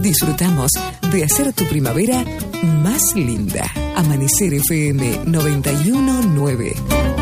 Disfrutamos de hacer tu primavera más linda. Amanecer FM 91.9.